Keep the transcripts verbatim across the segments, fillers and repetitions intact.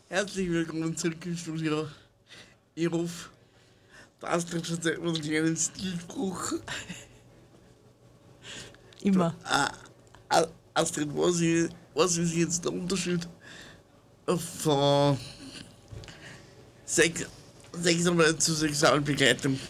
Herzlich willkommen zurück im Studio. Ich hoffe, der Astrid schon seit einem kleinen Stilbruch. Immer. Äh, Astrid, was ist, was ist jetzt der Unterschied von Sex, Sexarbeit zu Sexualbegleitung?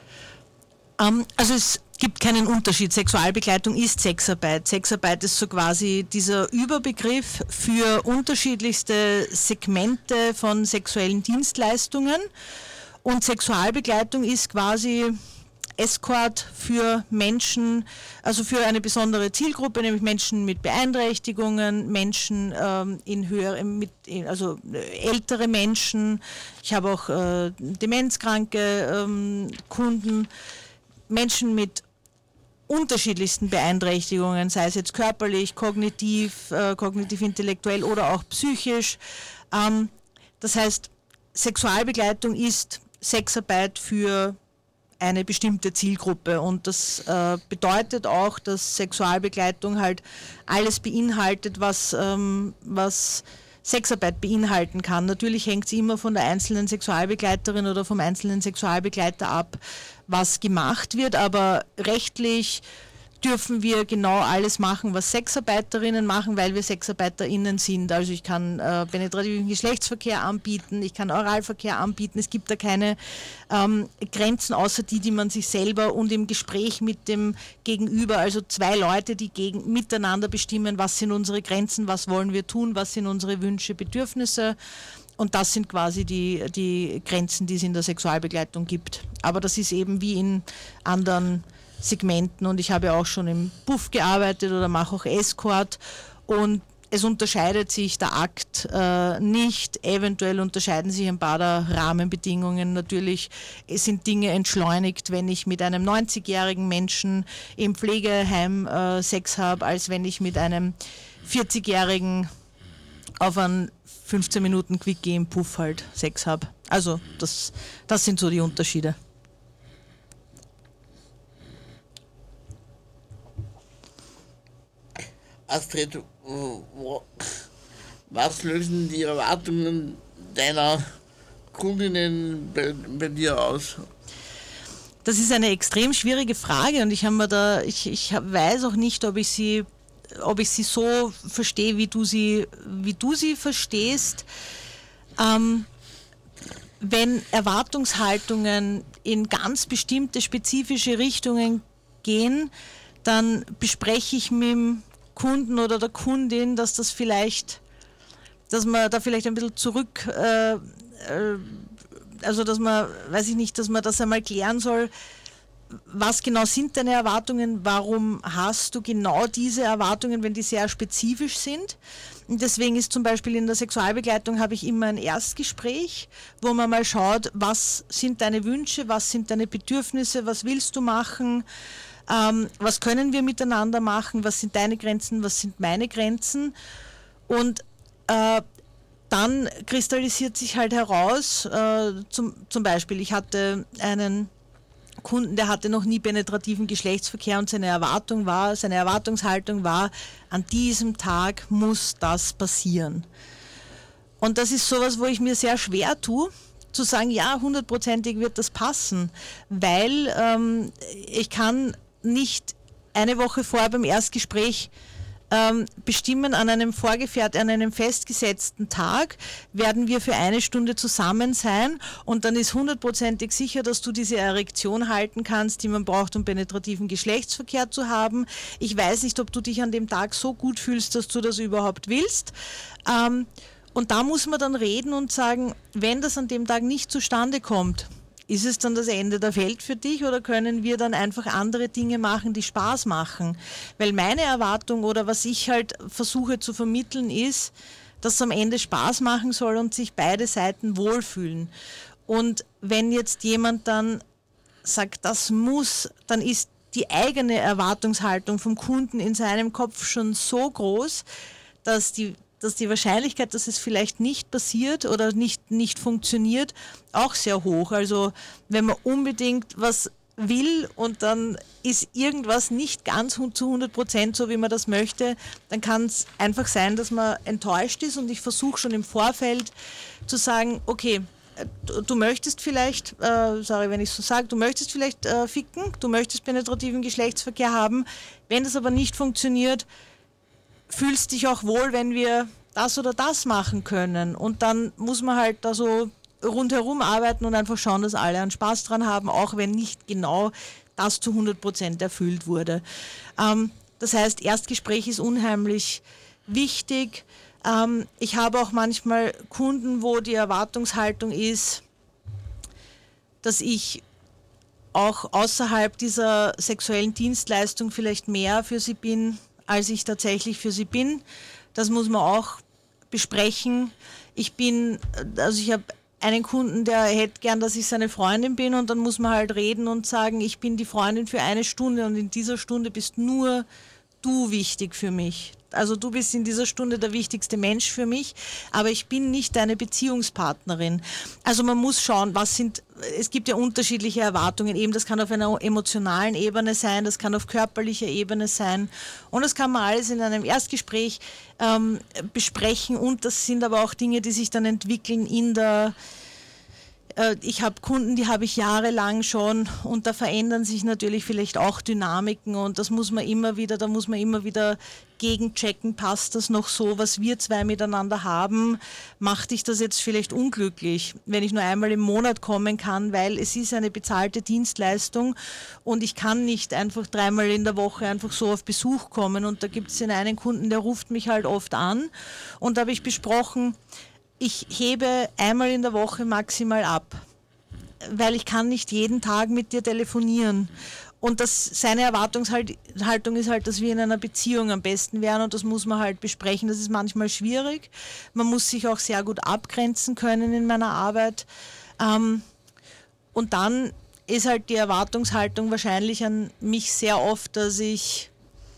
Um, also es gibt keinen Unterschied. Sexualbegleitung ist Sexarbeit. Sexarbeit ist so quasi dieser Überbegriff für unterschiedlichste Segmente von sexuellen Dienstleistungen. Und Sexualbegleitung ist quasi Escort für Menschen, also für eine besondere Zielgruppe, nämlich Menschen mit Beeinträchtigungen, Menschen ähm, in höhere, mit, also ältere Menschen. Ich habe auch äh, demenzkranke ähm, Kunden, Menschen mit unterschiedlichsten Beeinträchtigungen, sei es jetzt körperlich, kognitiv, äh, kognitiv-intellektuell oder auch psychisch. Ähm, das heißt, Sexualbegleitung ist Sexarbeit für eine bestimmte Zielgruppe und das äh, bedeutet auch, dass Sexualbegleitung halt alles beinhaltet, was, ähm, was Sexarbeit beinhalten kann. Natürlich hängt es immer von der einzelnen Sexualbegleiterin oder vom einzelnen Sexualbegleiter ab, was gemacht wird, aber rechtlich dürfen wir genau alles machen, was Sexarbeiterinnen machen, weil wir SexarbeiterInnen sind. Also ich kann äh, penetrativen Geschlechtsverkehr anbieten, ich kann Oralverkehr anbieten. Es gibt da keine ähm, Grenzen, außer die, die man sich selber und im Gespräch mit dem Gegenüber, also zwei Leute, die gegen, miteinander bestimmen, was sind unsere Grenzen, was wollen wir tun, was sind unsere Wünsche, Bedürfnisse. Und das sind quasi die, die Grenzen, die es in der Sexualbegleitung gibt. Aber das ist eben wie in anderen Segmenten und ich habe auch schon im Puff gearbeitet oder mache auch Escort und es unterscheidet sich der Akt äh, nicht, eventuell unterscheiden sich ein paar der Rahmenbedingungen. Natürlich sind Dinge entschleunigt, wenn ich mit einem neunzigjährigen Menschen im Pflegeheim äh, Sex habe, als wenn ich mit einem vierzigjährigen auf einen fünfzehn Minuten Quickie im Puff halt Sex habe. Also das, das sind so die Unterschiede. Astrid, was lösen die Erwartungen deiner Kundinnen bei, bei dir aus? Das ist eine extrem schwierige Frage und ich habe mir da, ich, ich weiß auch nicht, ob ich sie, ob ich sie so verstehe, wie du sie, wie du sie verstehst. Ähm, wenn Erwartungshaltungen in ganz bestimmte spezifische Richtungen gehen, dann bespreche ich mit dem Kunden oder der Kundin, dass das vielleicht, dass man da vielleicht ein bisschen zurück, äh, also dass man, weiß ich nicht, dass man das einmal klären soll, was genau sind deine Erwartungen, warum hast du genau diese Erwartungen, wenn die sehr spezifisch sind. Und deswegen ist zum Beispiel in der Sexualbegleitung habe ich immer ein Erstgespräch, wo man mal schaut, was sind deine Wünsche, was sind deine Bedürfnisse, was willst du machen, Ähm, was können wir miteinander machen, was sind deine Grenzen, was sind meine Grenzen und äh, dann kristallisiert sich halt heraus, äh, zum, zum Beispiel, ich hatte einen Kunden, der hatte noch nie penetrativen Geschlechtsverkehr und seine Erwartung war, seine Erwartungshaltung war, an diesem Tag muss das passieren. Und das ist sowas, wo ich mir sehr schwer tue, zu sagen, ja, hundertprozentig wird das passen, weil ähm, ich kann nicht eine Woche vorher beim Erstgespräch ähm, bestimmen, an einem vorgefertigten, an einem festgesetzten Tag werden wir für eine Stunde zusammen sein und dann ist hundertprozentig sicher, dass du diese Erektion halten kannst, die man braucht, um penetrativen Geschlechtsverkehr zu haben. Ich weiß nicht, ob du dich an dem Tag so gut fühlst, dass du das überhaupt willst. Ähm, und da muss man dann reden und sagen, wenn das an dem Tag nicht zustande kommt, ist es dann das Ende der Welt für dich oder können wir dann einfach andere Dinge machen, die Spaß machen? Weil meine Erwartung oder was ich halt versuche zu vermitteln ist, dass es am Ende Spaß machen soll und sich beide Seiten wohlfühlen. Und wenn jetzt jemand dann sagt, das muss, dann ist die eigene Erwartungshaltung vom Kunden in seinem Kopf schon so groß, dass die dass die Wahrscheinlichkeit, dass es vielleicht nicht passiert oder nicht, nicht funktioniert, auch sehr hoch. Also wenn man unbedingt was will und dann ist irgendwas nicht ganz zu hundert Prozent so, wie man das möchte, dann kann es einfach sein, dass man enttäuscht ist und ich versuche schon im Vorfeld zu sagen, okay, du, du möchtest vielleicht, äh, sorry, wenn ich so sage, du möchtest vielleicht äh, ficken, du möchtest penetrativen Geschlechtsverkehr haben, wenn das aber nicht funktioniert, fühlst dich auch wohl, wenn wir das oder das machen können und dann muss man halt da so rundherum arbeiten und einfach schauen, dass alle einen Spaß dran haben, auch wenn nicht genau das zu hundert Prozent erfüllt wurde. Ähm, das heißt, Erstgespräch ist unheimlich wichtig. Ähm, ich habe auch manchmal Kunden, wo die Erwartungshaltung ist, dass ich auch außerhalb dieser sexuellen Dienstleistung vielleicht mehr für sie bin, als ich tatsächlich für sie bin. Das muss man auch besprechen. Ich bin, also ich habe einen Kunden, der hätte gern, dass ich seine Freundin bin und dann muss man halt reden und sagen, ich bin die Freundin für eine Stunde und in dieser Stunde bist nur du wichtig für mich. Also du bist in dieser Stunde der wichtigste Mensch für mich, aber ich bin nicht deine Beziehungspartnerin. Also man muss schauen, was sind, es gibt ja unterschiedliche Erwartungen, eben das kann auf einer emotionalen Ebene sein, das kann auf körperlicher Ebene sein und das kann man alles in einem Erstgespräch ähm, besprechen und das sind aber auch Dinge, die sich dann entwickeln in der Ich habe Kunden, die habe ich jahrelang schon und da verändern sich natürlich vielleicht auch Dynamiken und das muss man immer wieder, da muss man immer wieder gegenchecken, passt das noch so, was wir zwei miteinander haben, macht dich das jetzt vielleicht unglücklich, wenn ich nur einmal im Monat kommen kann, weil es ist eine bezahlte Dienstleistung und ich kann nicht einfach dreimal in der Woche einfach so auf Besuch kommen und da gibt es den einen Kunden, der ruft mich halt oft an und da habe ich besprochen, ich hebe einmal in der Woche maximal ab, weil ich kann nicht jeden Tag mit dir telefonieren. Und das, seine Erwartungshaltung ist halt, dass wir in einer Beziehung am besten wären und das muss man halt besprechen. Das ist manchmal schwierig. Man muss sich auch sehr gut abgrenzen können in meiner Arbeit. Und dann ist halt die Erwartungshaltung wahrscheinlich an mich sehr oft, dass ich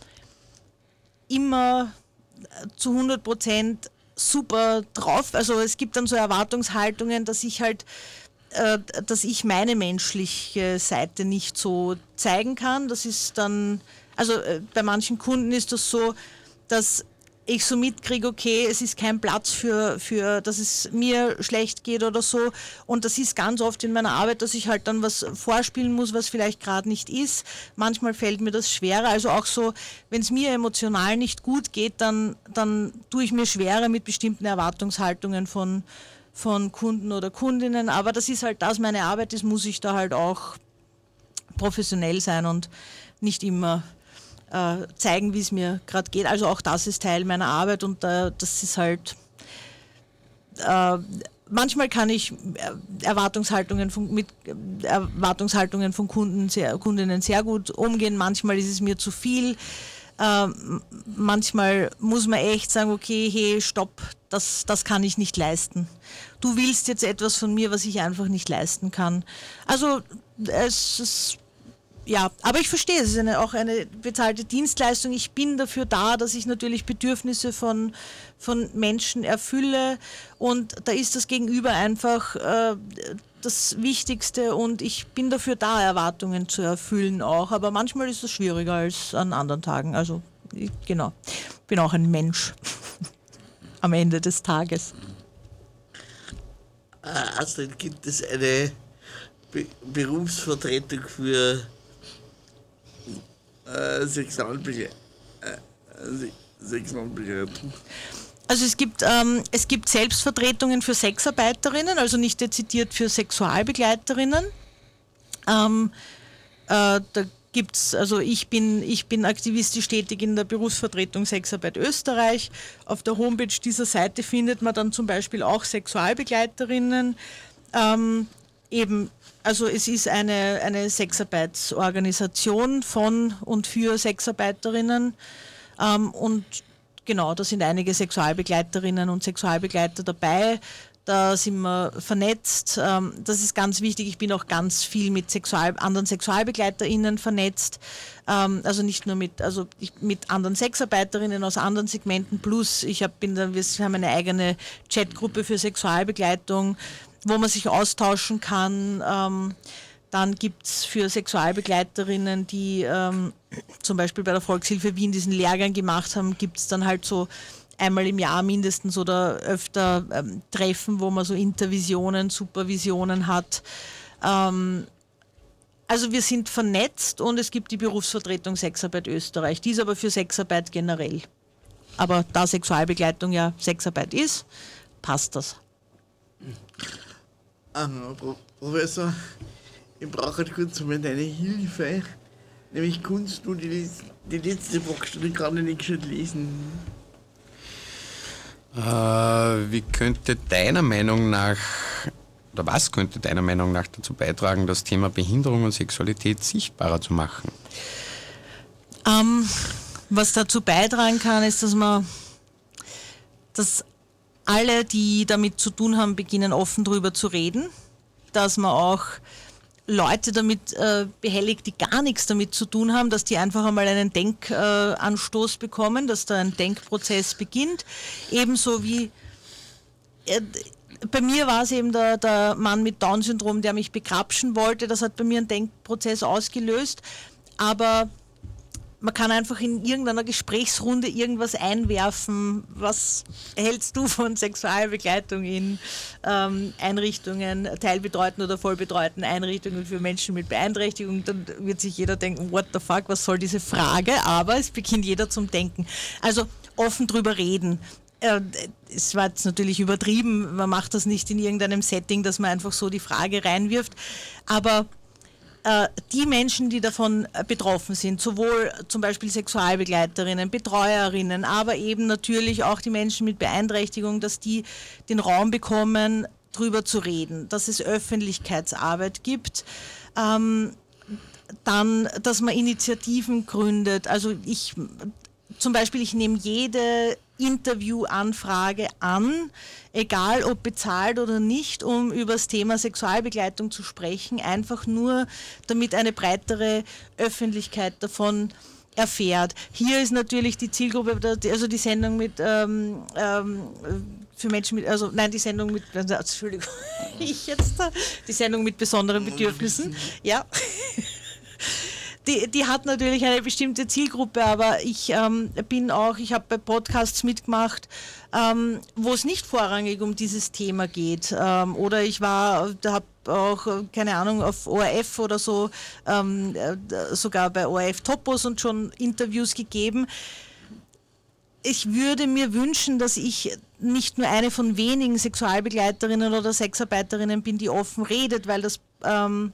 immer zu hundert Prozent super drauf, also es gibt dann so Erwartungshaltungen, dass ich halt, äh, dass ich meine menschliche Seite nicht so zeigen kann. Das ist dann, also äh, bei manchen Kunden ist das so, dass ich so mitkriege, okay, es ist kein Platz für, für, dass es mir schlecht geht oder so. Und das ist ganz oft in meiner Arbeit, dass ich halt dann was vorspielen muss, was vielleicht gerade nicht ist. Manchmal fällt mir das schwerer. Also auch so, wenn es mir emotional nicht gut geht, dann, dann tue ich mir schwerer mit bestimmten Erwartungshaltungen von, von Kunden oder Kundinnen. Aber das ist halt das, meine Arbeit ist, muss ich da halt auch professionell sein und nicht immer zeigen, wie es mir gerade geht. Also auch das ist Teil meiner Arbeit und äh, das ist halt, äh, manchmal kann ich Erwartungshaltungen von, mit Erwartungshaltungen von Kunden sehr, Kundinnen sehr gut umgehen, manchmal ist es mir zu viel, äh, manchmal muss man echt sagen, okay, hey, stopp, das, das kann ich nicht leisten. Du willst jetzt etwas von mir, was ich einfach nicht leisten kann. Also es ist ja, aber ich verstehe, es ist eine, auch eine bezahlte Dienstleistung. Ich bin dafür da, dass ich natürlich Bedürfnisse von, von Menschen erfülle und da ist das Gegenüber einfach äh, das Wichtigste und ich bin dafür da, Erwartungen zu erfüllen auch. Aber manchmal ist es schwieriger als an anderen Tagen. Also ich, genau, bin auch ein Mensch am Ende des Tages. Astrid, gibt es eine Be- Berufsvertretung für Äh, Sexualbegleitung. Äh, Sexualbegleitung. Also es gibt, ähm, es gibt Selbstvertretungen für Sexarbeiterinnen, also nicht dezidiert für Sexualbegleiterinnen. Ähm, äh, da gibt's, also ich bin, ich bin aktivistisch tätig in der Berufsvertretung Sexarbeit Österreich. Auf der Homepage dieser Seite findet man dann zum Beispiel auch Sexualbegleiterinnen. Ähm, eben Also es ist eine, eine Sexarbeitsorganisation von und für Sexarbeiterinnen ähm, und genau, da sind einige Sexualbegleiterinnen und Sexualbegleiter dabei, da sind wir vernetzt, ähm, das ist ganz wichtig, ich bin auch ganz viel mit Sexual, anderen SexualbegleiterInnen vernetzt, ähm, also nicht nur mit, also ich, mit anderen Sexarbeiterinnen aus anderen Segmenten, plus ich hab, bin da, wir haben eine eigene Chatgruppe für Sexualbegleitung, wo man sich austauschen kann. Ähm, Dann gibt es für Sexualbegleiterinnen, die ähm, zum Beispiel bei der Volkshilfe Wien diesen Lehrgang gemacht haben, gibt es dann halt so einmal im Jahr mindestens oder öfter ähm, Treffen, wo man so Intervisionen, Supervisionen hat. Ähm, also wir sind vernetzt und es gibt die Berufsvertretung Sexarbeit Österreich, die ist aber für Sexarbeit generell. Aber da Sexualbegleitung ja Sexarbeit ist, passt das. Ah, Pro- Professor, ich brauche kurz mal deine Hilfe. Nämlich kannst du die, die letzte Buchstunde gerade nicht schon lesen. Äh, wie könnte deiner Meinung nach, oder was könnte deiner Meinung nach dazu beitragen, das Thema Behinderung und Sexualität sichtbarer zu machen? Ähm, was dazu beitragen kann, ist, dass man, dass alle, die damit zu tun haben, beginnen offen darüber zu reden, dass man auch Leute damit äh, behelligt, die gar nichts damit zu tun haben, dass die einfach einmal einen Denkanstoß äh, bekommen, dass da ein Denkprozess beginnt. Ebenso wie, äh, bei mir war es eben der, der Mann mit Down-Syndrom, der mich begrapschen wollte, das hat bei mir einen Denkprozess ausgelöst, aber man kann einfach in irgendeiner Gesprächsrunde irgendwas einwerfen. Was hältst du von Sexualbegleitung in ähm, Einrichtungen, teilbetreuten oder vollbetreuten Einrichtungen für Menschen mit Beeinträchtigung? Dann wird sich jeder denken, what the fuck, was soll diese Frage? Aber es beginnt jeder zum Denken. Also offen drüber reden. Äh, es war jetzt natürlich übertrieben, man macht das nicht in irgendeinem Setting, dass man einfach so die Frage reinwirft. Aber die Menschen, die davon betroffen sind, sowohl zum Beispiel Sexualbegleiterinnen, Betreuerinnen, aber eben natürlich auch die Menschen mit Beeinträchtigung, dass die den Raum bekommen, drüber zu reden, dass es Öffentlichkeitsarbeit gibt, ähm, dann, dass man Initiativen gründet. Also ich zum Beispiel, ich nehme jede Interviewanfrage an, egal ob bezahlt oder nicht, um über das Thema Sexualbegleitung zu sprechen, einfach nur, damit eine breitere Öffentlichkeit davon erfährt. Hier ist natürlich die Zielgruppe, also die Sendung mit ähm, ähm, für Menschen mit, also nein, die Sendung mit, also, Entschuldigung, ich jetzt da, die Sendung mit besonderen Bedürfnissen, ja. Die, die hat natürlich eine bestimmte Zielgruppe, aber ich ähm, bin auch, ich habe bei Podcasts mitgemacht, ähm, wo es nicht vorrangig um dieses Thema geht. Ähm, oder ich war, da habe auch, keine Ahnung, auf O R F oder so, ähm, sogar bei O R F Topos und schon Interviews gegeben. Ich würde mir wünschen, dass ich nicht nur eine von wenigen Sexualbegleiterinnen oder Sexarbeiterinnen bin, die offen redet, weil das ähm,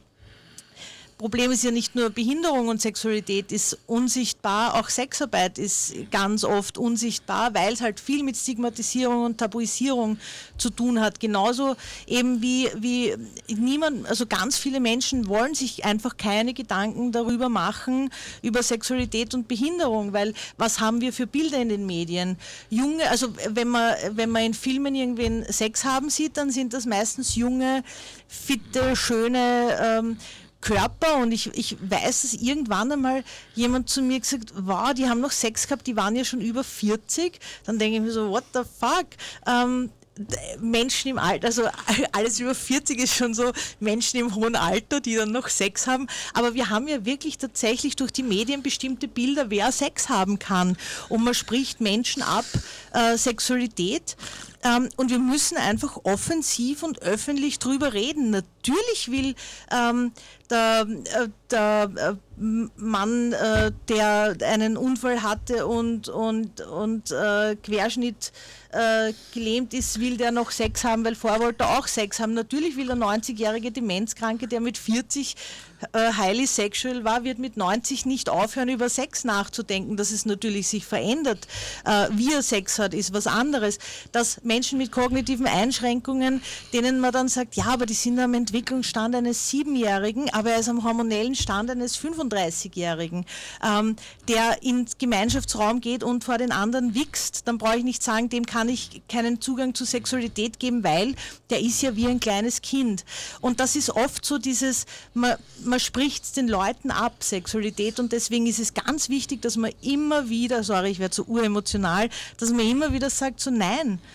Problem ist ja nicht nur Behinderung und Sexualität ist unsichtbar, auch Sexarbeit ist ganz oft unsichtbar, weil es halt viel mit Stigmatisierung und Tabuisierung zu tun hat. Genauso eben wie, wie niemand, also ganz viele Menschen wollen sich einfach keine Gedanken darüber machen, über Sexualität und Behinderung, weil was haben wir für Bilder in den Medien? Junge, also wenn man, wenn man in Filmen irgendwen Sex haben sieht, dann sind das meistens junge, fitte, schöne ähm, Körper, und ich, ich weiß, dass irgendwann einmal jemand zu mir gesagt, wow, die haben noch Sex gehabt, die waren ja schon über vierzig. Dann denke ich mir so, what the fuck? Ähm, Menschen im Alter, also alles über vierzig ist schon so Menschen im hohen Alter, die dann noch Sex haben. Aber wir haben ja wirklich tatsächlich durch die Medien bestimmte Bilder, wer Sex haben kann. Und man spricht Menschen ab, äh, Sexualität. Ähm, und wir müssen einfach offensiv und öffentlich drüber reden. Natürlich will ähm, der, äh, der äh, Mann, äh, der einen Unfall hatte und, und, und äh, Querschnitt äh, gelähmt ist, will der noch Sex haben, weil vorher wollte er auch Sex haben. Natürlich will der neunzigjährige Demenzkranke, der mit vierzig äh, highly sexual war, wird mit neunzig nicht aufhören, über Sex nachzudenken. Dass es natürlich sich verändert. Äh, wie er Sex hat, ist was anderes. Dass Menschen mit kognitiven Einschränkungen, denen man dann sagt, ja, aber die sind am Entwicklungsstand eines Siebenjährigen, aber er ist am hormonellen Stand eines fünfunddreißigjährigen, ähm, der ins Gemeinschaftsraum geht und vor den anderen wichst, dann brauche ich nicht sagen, dem kann ich keinen Zugang zu Sexualität geben, weil der ist ja wie ein kleines Kind. Und das ist oft so dieses, man, man spricht es den Leuten ab, Sexualität, und deswegen ist es ganz wichtig, dass man immer wieder, sorry, ich werde so uremotional, dass man immer wieder sagt, so nein,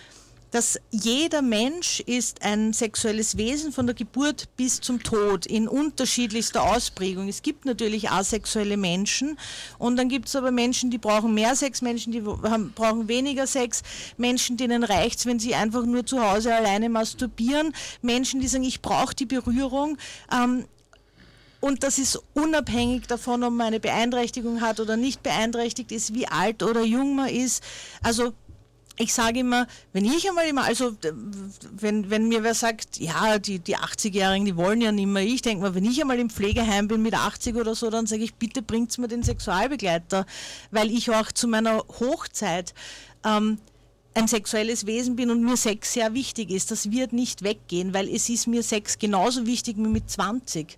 dass jeder Mensch ist ein sexuelles Wesen von der Geburt bis zum Tod in unterschiedlichster Ausprägung. Es gibt natürlich asexuelle Menschen und dann gibt es aber Menschen, die brauchen mehr Sex, Menschen, die haben, brauchen weniger Sex, Menschen, denen reicht es, wenn sie einfach nur zu Hause alleine masturbieren, Menschen, die sagen, ich brauche die Berührung. Ähm, Und das ist unabhängig davon, ob man eine Beeinträchtigung hat oder nicht beeinträchtigt ist, wie alt oder jung man ist. Also ich sage immer, wenn ich einmal immer, also wenn, wenn mir wer sagt, ja, die, die achtzigjährigen, die wollen ja nicht mehr, ich denke mal, wenn ich einmal im Pflegeheim bin mit achtzig oder so, dann sage ich, bitte bringt's mir den Sexualbegleiter, weil ich auch zu meiner Hochzeit ähm, ein sexuelles Wesen bin und mir Sex sehr wichtig ist. Das wird nicht weggehen, weil es ist mir Sex genauso wichtig wie mit zwanzig.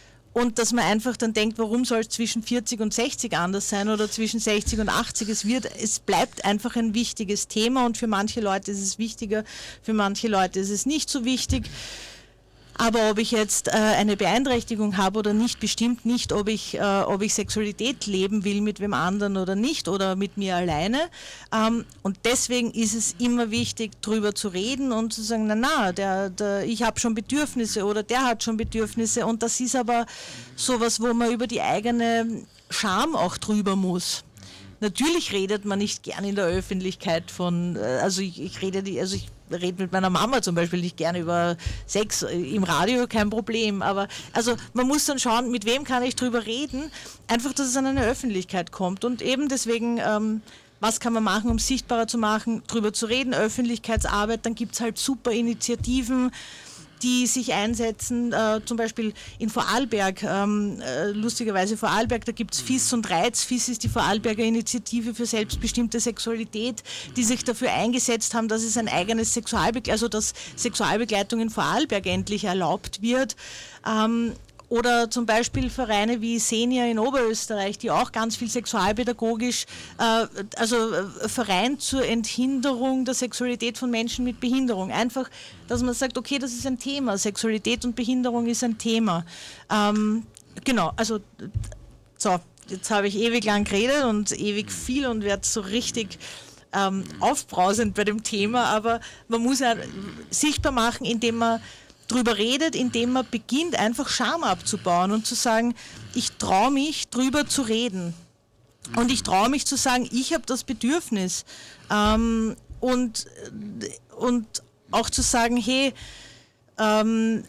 Und dass man einfach dann denkt, warum soll es zwischen vierzig und sechzig anders sein oder zwischen sechzig und achtzig? Es wird, es bleibt einfach ein wichtiges Thema und für manche Leute ist es wichtiger, für manche Leute ist es nicht so wichtig. Aber ob ich jetzt äh, eine Beeinträchtigung habe oder nicht, bestimmt nicht, ob ich, äh, ob ich Sexualität leben will mit wem anderen oder nicht oder mit mir alleine. Ähm, und deswegen ist es immer wichtig, drüber zu reden und zu sagen, na na, der, der, ich habe schon Bedürfnisse oder der hat schon Bedürfnisse. Und das ist aber sowas, wo man über die eigene Scham auch drüber muss. Natürlich redet man nicht gern in der Öffentlichkeit von, also ich, ich rede die, also ich rede mit meiner Mama zum Beispiel nicht gerne über Sex, im Radio kein Problem, aber also man muss dann schauen, mit wem kann ich drüber reden, einfach, dass es an eine Öffentlichkeit kommt und eben deswegen, ähm, was kann man machen, um es sichtbarer zu machen, drüber zu reden, Öffentlichkeitsarbeit, dann gibt es halt super Initiativen, die sich einsetzen, äh, zum Beispiel in Vorarlberg, ähm, äh, lustigerweise Vorarlberg, da gibt es F I S und Reiz. F I S ist die Vorarlberger Initiative für selbstbestimmte Sexualität, die sich dafür eingesetzt haben, dass es ein eigenes Sexualbegleitung, also dass Sexualbegleitung in Vorarlberg endlich erlaubt wird. Ähm, Oder zum Beispiel Vereine wie Senia in Oberösterreich, die auch ganz viel sexualpädagogisch, äh, also äh, Verein zur Enthinderung der Sexualität von Menschen mit Behinderung. Einfach, dass man sagt, okay, das ist ein Thema, Sexualität und Behinderung ist ein Thema. Ähm, genau, also so, jetzt habe ich ewig lang geredet und ewig viel und werde so richtig ähm, aufbrausend bei dem Thema, aber man muss ja sichtbar machen, indem man drüber redet, indem man beginnt, einfach Scham abzubauen und zu sagen, ich traue mich, drüber zu reden. Und ich traue mich zu sagen, ich habe das Bedürfnis. Ähm, und, und auch zu sagen, hey, ähm,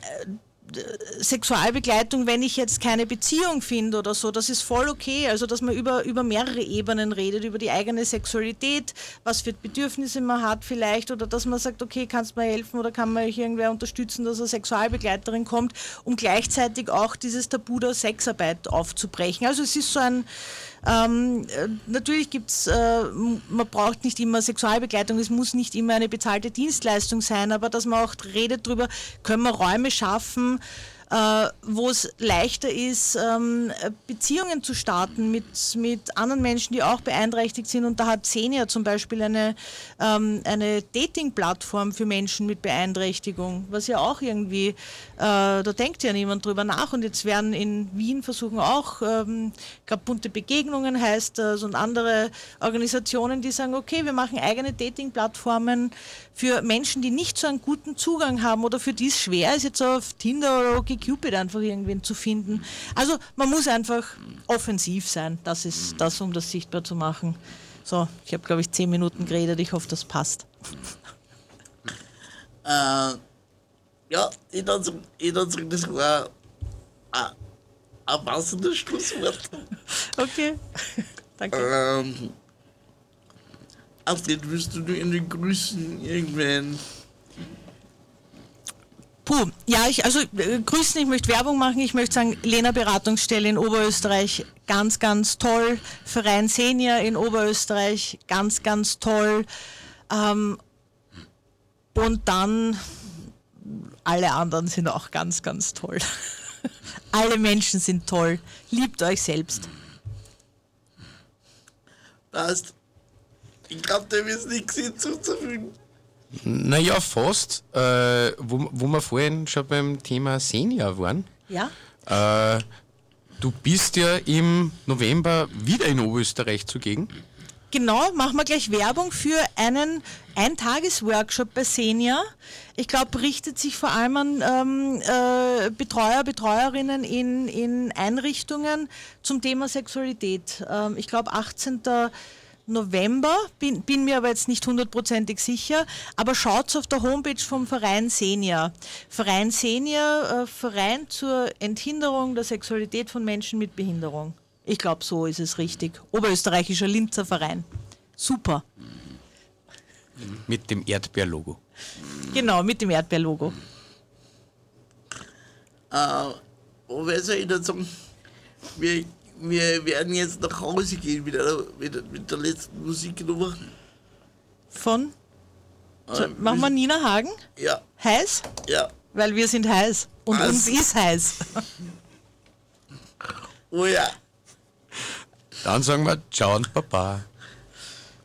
Sexualbegleitung, wenn ich jetzt keine Beziehung finde oder so, das ist voll okay. Also, dass man über, über mehrere Ebenen redet, über die eigene Sexualität, was für Bedürfnisse man hat vielleicht oder dass man sagt, okay, kannst du mir helfen oder kann man irgendwer unterstützen, dass eine Sexualbegleiterin kommt, um gleichzeitig auch dieses Tabu der Sexarbeit aufzubrechen. Also, es ist so ein Ähm, natürlich gibt es, äh, man braucht nicht immer Sexualbegleitung, es muss nicht immer eine bezahlte Dienstleistung sein, aber dass man auch redet darüber, können wir Räume schaffen, äh, wo es leichter ist, ähm, Beziehungen zu starten mit, mit anderen Menschen, die auch beeinträchtigt sind. Und da hat Senia zum Beispiel eine, ähm, eine Dating-Plattform für Menschen mit Beeinträchtigung, was ja auch irgendwie, äh, da denkt ja niemand drüber nach. Und jetzt werden in Wien versuchen auch, ähm, ich glaube, Bunte Begegnungen heißt das und andere Organisationen, die sagen, okay, wir machen eigene Dating-Plattformen für Menschen, die nicht so einen guten Zugang haben oder für die es schwer ist, jetzt auf Tinder oder OkCupid einfach irgendwen zu finden. Also man muss einfach offensiv sein, das ist das, um das sichtbar zu machen. So, ich habe, glaube ich, zehn Minuten geredet, ich hoffe, das passt. Äh, ja, ich würde sagen, ich würde sagen, das war ein, ein passendes Schlusswort. Okay, danke. Ähm, Astrid, willst du nur in den Grüßen irgendwen? Puh, ja, ich, also äh, grüßen, ich möchte Werbung machen, ich möchte sagen, Lena Beratungsstelle in Oberösterreich, ganz, ganz toll, Verein Senia in Oberösterreich, ganz, ganz toll, ähm, und dann alle anderen sind auch ganz, ganz toll. Alle Menschen sind toll, liebt euch selbst. Passt. Ich glaube, dem ist nichts hinzuzufügen. Naja, fast. Äh, wo, wo wir vorhin schon beim Thema Senior waren. Ja? Äh, du bist ja im November wieder in Oberösterreich zugegen. Genau, machen wir gleich Werbung für einen Eintages-Workshop bei Senia. Ich glaube, richtet sich vor allem an ähm, äh, Betreuer, Betreuerinnen in, in Einrichtungen zum Thema Sexualität. Ähm, ich glaube, achtzehnten November, bin, bin mir aber jetzt nicht hundertprozentig sicher, aber schaut auf der Homepage vom Verein Senia. Verein Senia, äh, Verein zur Enthinderung der Sexualität von Menschen mit Behinderung. Ich glaube, so ist es richtig. Oberösterreichischer Linzer Verein. Super. Mit dem Erdbeerlogo. Genau, mit dem Erdbeerlogo. Äh, Professor, ich würde sagen, wir, wir werden jetzt nach Hause gehen mit der, mit der, mit der letzten Musiknummer. Von? So, Äh, machen wir Nina Hagen? Ja, Heiß? ja. Weil wir sind heiß. Und Was? uns ist heiß. Oh ja. Dann sagen wir Ciao und Baba.